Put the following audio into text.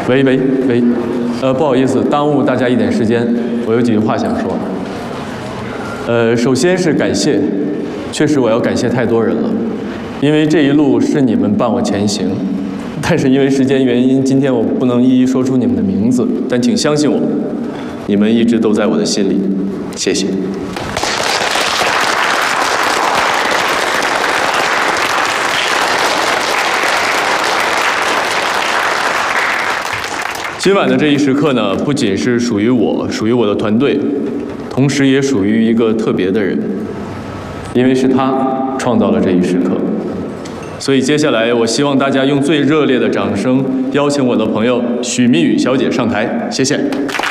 喂，不好意思，耽误大家一点时间，我有几句话想说。首先是感谢，确实我要感谢太多人了，因为这一路是你们伴我前行，但是因为时间原因，今天我不能一一说出你们的名字，但请相信我，你们一直都在我的心里，谢谢。今晚的这一时刻呢，不仅是属于我，属于我的团队，同时也属于一个特别的人，因为是他创造了这一时刻。所以接下来，我希望大家用最热烈的掌声，邀请我的朋友许蜜雨小姐上台，谢谢。